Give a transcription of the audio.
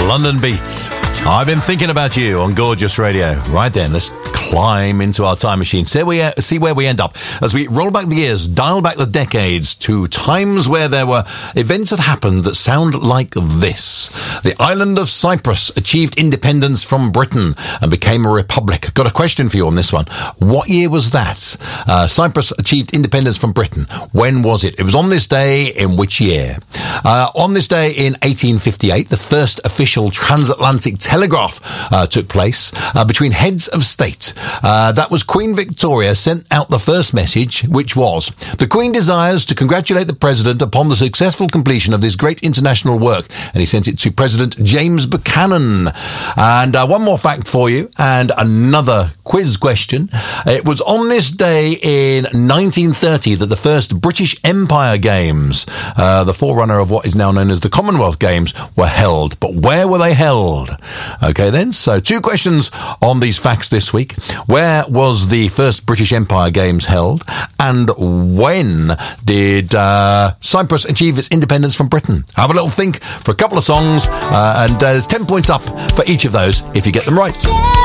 London Beats. I've been thinking about you on Gorgeous Radio. Right then, let's climb into our time machine. See where we end up as we roll back the years, dial back the decades to times where there were events that happened that sound like this. The island of Cyprus achieved independence from Britain and became a republic. Got a question for you on this one. What year was that? Cyprus achieved independence from Britain. When was it? It was on this day in which year? On this day in 1858, the first official transatlantic telegraph took place between heads of state. That was Queen Victoria sent out the first message, which was, "The Queen desires to congratulate the President upon the successful completion of this great international work." And he sent it to President James Buchanan. And one more fact for you, and another quiz question. It was on this day in 1930 that the first British Empire Games, the forerunner of what is now known as the Commonwealth Games, were held. But where were they held? Okay then, so 2 questions on these facts this week. Where was the first British Empire Games held? And when did Cyprus achieve its independence from Britain? Have a little think for a couple of songs, and there's 10 points up for each of those if you get them right.